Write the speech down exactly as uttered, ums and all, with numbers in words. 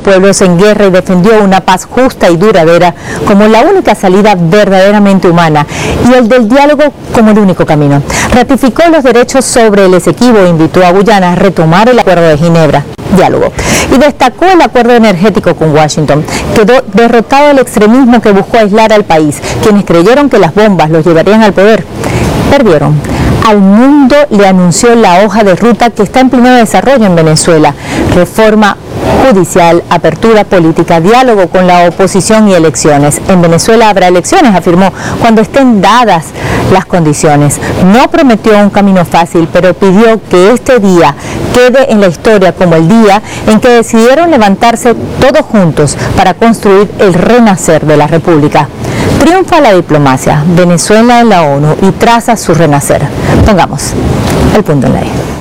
pueblos en guerra y defendió una paz justa y duradera como la única salida verdaderamente humana y el del diálogo como el único camino. Ratificó los derechos sobre el Esequibo e invitó a Guyana a retomar el Acuerdo de Ginebra. Diálogo. Y destacó el acuerdo energético con Washington. Quedó derrotado el extremismo que buscó aislar al país, quienes creyeron que las bombas los llevarían al poder. Perdieron. Al mundo le anunció la hoja de ruta que está en pleno desarrollo en Venezuela. Reforma judicial, apertura política, diálogo con la oposición y elecciones. En Venezuela habrá elecciones, afirmó, cuando estén dadas las condiciones. No prometió un camino fácil, pero pidió que este día quede en la historia como el día en que decidieron levantarse todos juntos para construir el renacer de la República. Triunfa la diplomacia, Venezuela en la ONU y traza su renacer. Pongamos el punto en la I.